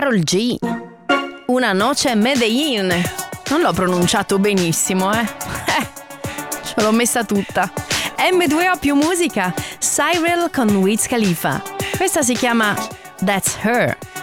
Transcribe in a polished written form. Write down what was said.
Karol G. Una noce Medellin. Non l'ho pronunciato benissimo, ce l'ho messa tutta. M2O più musica. Cyril con Wiz Khalifa. Questa si chiama That's Her.